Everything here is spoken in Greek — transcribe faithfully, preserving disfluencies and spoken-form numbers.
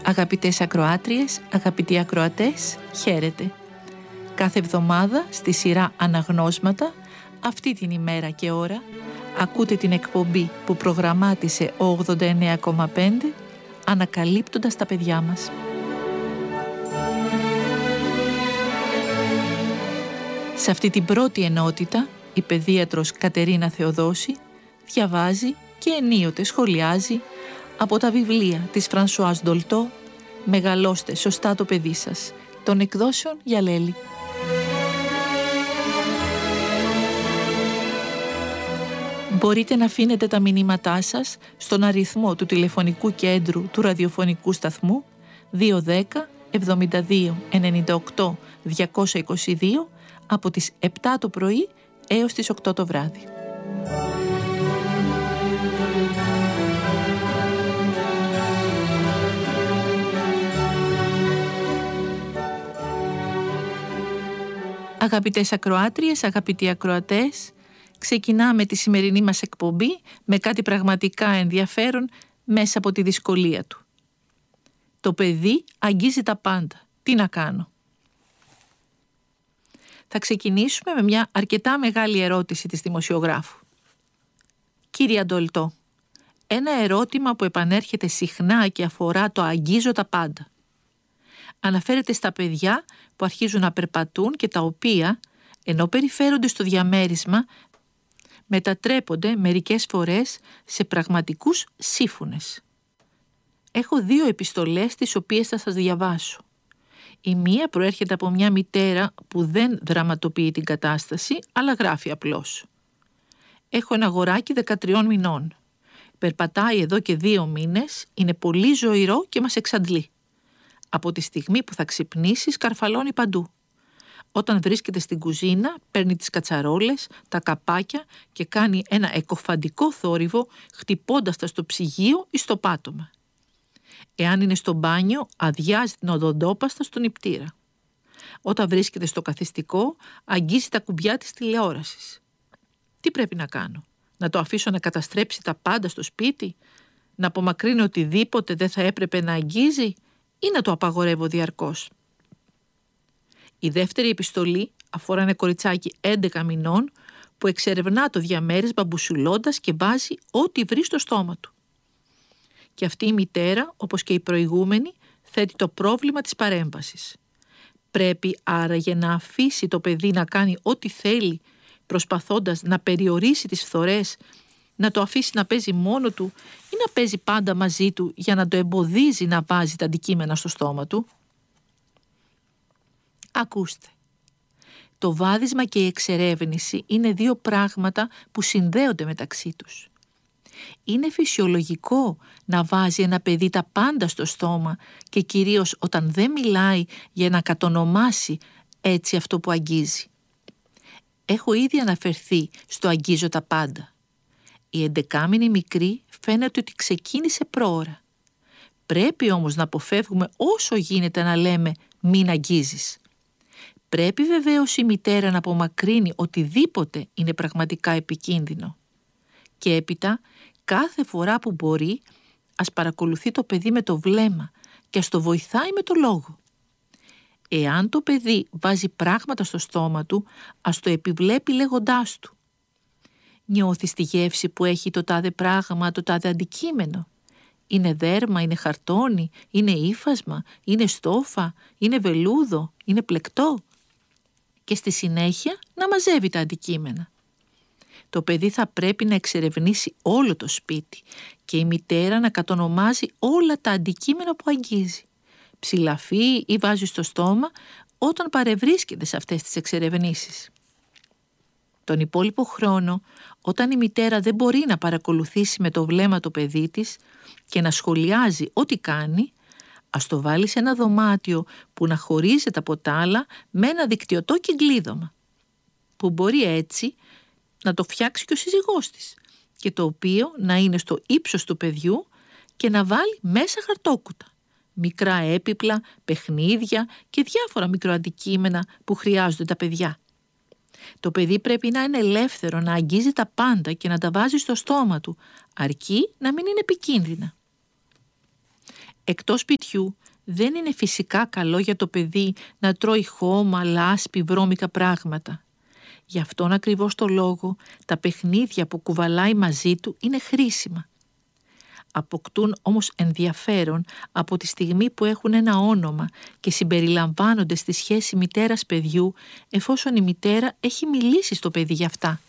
Αγαπητές ακροάτριες, αγαπητοί ακροατές, χαίρετε. Κάθε εβδομάδα στη σειρά Αναγνώσματα, αυτή την ημέρα και ώρα, ακούτε την εκπομπή που προγραμμάτισε ο ογδόντα εννέα κόμμα πέντε, ανακαλύπτοντας τα παιδιά μας. Σε αυτή την πρώτη ενότητα, η παιδίατρος Κατερίνα Θεοδόση διαβάζει και ενίοτε σχολιάζει από τα βιβλία της Φρανσουάς Ντολτό «Μεγαλώστε σωστά το παιδί σας» των εκδόσεων Γιαλέλη. Μπορείτε να αφήνετε τα μηνύματά σας στον αριθμό του τηλεφωνικού κέντρου του ραδιοφωνικού σταθμού δύο ένα μηδέν εβδομήντα δύο ενενήντα οκτώ διακόσια είκοσι δύο από τις επτά το πρωί έως τις οκτώ το βράδυ. Αγαπητές ακροάτριες, αγαπητοί ακροατές, ξεκινάμε τη σημερινή μας εκπομπή με κάτι πραγματικά ενδιαφέρον μέσα από τη δυσκολία του. Το παιδί αγγίζει τα πάντα. Τι να κάνω? Θα ξεκινήσουμε με μια αρκετά μεγάλη ερώτηση της δημοσιογράφου. Κύριε Ντολτό, ένα ερώτημα που επανέρχεται συχνά και αφορά το αγγίζω τα πάντα. Αναφέρεται στα παιδιά που αρχίζουν να περπατούν και τα οποία, ενώ περιφέρονται στο διαμέρισμα, μετατρέπονται μερικές φορές σε πραγματικούς σύμφωνες. Έχω δύο επιστολές τις οποίες θα σας διαβάσω. Η μία προέρχεται από μια μητέρα που δεν δραματοποιεί την κατάσταση, αλλά γράφει απλώς. Έχω ένα αγοράκι δεκατριών μηνών. Περπατάει εδώ και δύο μήνες, είναι πολύ ζωηρό και μας εξαντλεί. Από τη στιγμή που θα ξυπνήσει, σκαρφαλώνει παντού. Όταν βρίσκεται στην κουζίνα, παίρνει τις κατσαρόλες, τα καπάκια και κάνει ένα εκοφαντικό θόρυβο, χτυπώντας τα στο ψυγείο ή στο πάτωμα. Εάν είναι στο μπάνιο, αδειάζει την οδοντόπαστα στον νηπτήρα. Όταν βρίσκεται στο καθιστικό, αγγίζει τα κουμπιά της τηλεόρασης. Τι πρέπει να κάνω? Να το αφήσω να καταστρέψει τα πάντα στο σπίτι? Να απομακρύνει οτιδήποτε δεν θα έπρεπε να αγγίζει? Ή να το απαγορεύω διαρκώς? Η δεύτερη επιστολή αφορά ένα κοριτσάκι έντεκα μηνών που εξερευνά το διαμέρισμα μπουσουλώντας και βάζει ό,τι βρει στο στόμα του. Και αυτή η μητέρα, όπως και η προηγούμενη, θέτει το πρόβλημα της παρέμβασης. Πρέπει άραγε να αφήσει το παιδί να κάνει ό,τι θέλει, προσπαθώντας να περιορίσει τις φθορές, να το αφήσει να παίζει μόνο του ή να παίζει πάντα μαζί του για να το εμποδίζει να βάζει τα αντικείμενα στο στόμα του? Ακούστε. Το βάδισμα και η εξερεύνηση είναι δύο πράγματα που συνδέονται μεταξύ τους. Είναι φυσιολογικό να βάζει ένα παιδί τα πάντα στο στόμα και κυρίως όταν δεν μιλάει για να κατονομάσει έτσι αυτό που αγγίζει. Έχω ήδη αναφερθεί στο αγγίζω τα πάντα. Η εντεκάμηνη μικρή φαίνεται ότι ξεκίνησε πρόωρα. Πρέπει όμως να αποφεύγουμε όσο γίνεται να λέμε μην αγγίζεις. Πρέπει βεβαίως η μητέρα να απομακρύνει οτιδήποτε είναι πραγματικά επικίνδυνο. Και έπειτα, κάθε φορά που μπορεί, ας παρακολουθεί το παιδί με το βλέμμα και ας το βοηθάει με το λόγο. Εάν το παιδί βάζει πράγματα στο στόμα του, ας το επιβλέπει λέγοντάς του. Νιώθεις τη γεύση που έχει το τάδε πράγμα, το τάδε αντικείμενο? Είναι δέρμα, είναι χαρτόνι, είναι ύφασμα, είναι στόφα, είναι βελούδο, είναι πλεκτό? Και στη συνέχεια να μαζεύει τα αντικείμενα. Το παιδί θα πρέπει να εξερευνήσει όλο το σπίτι και η μητέρα να κατονομάζει όλα τα αντικείμενα που αγγίζει. Ψηλαφεί ή βάζει στο στόμα όταν παρευρίσκεται σε αυτές τις εξερευνήσεις. Τον υπόλοιπο χρόνο, όταν η μητέρα δεν μπορεί να παρακολουθήσει με το βλέμμα το παιδί της και να σχολιάζει ό,τι κάνει, ας το βάλει σε ένα δωμάτιο που να χωρίζεται από τα άλλα με ένα δικτυωτό κυκλίδωμα, που μπορεί έτσι να το φτιάξει και ο σύζυγός της και το οποίο να είναι στο ύψος του παιδιού και να βάλει μέσα χαρτόκουτα, μικρά έπιπλα, παιχνίδια και διάφορα μικροαντικείμενα που χρειάζονται τα παιδιά. Το παιδί πρέπει να είναι ελεύθερο να αγγίζει τα πάντα και να τα βάζει στο στόμα του, αρκεί να μην είναι επικίνδυνα. Εκτός σπιτιού, Δεν είναι φυσικά καλό για το παιδί να τρώει χώμα, λάσπη, βρώμικα πράγματα. Γι' αυτόν ακριβώς το λόγο τα παιχνίδια που κουβαλάει μαζί του είναι χρήσιμα. Αποκτούν όμως ενδιαφέρον από τη στιγμή που έχουν ένα όνομα και συμπεριλαμβάνονται στη σχέση μητέρας-παιδιού, εφόσον η μητέρα έχει μιλήσει στο παιδί γι' αυτά.